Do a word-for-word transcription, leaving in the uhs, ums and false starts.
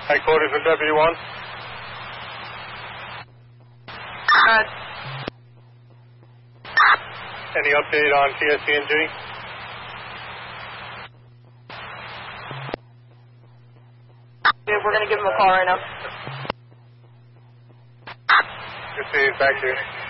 Headquarters in W one. Uh, Any update on T S C N G? dude, we're going to give him a call right now. Good to see you. Back to you.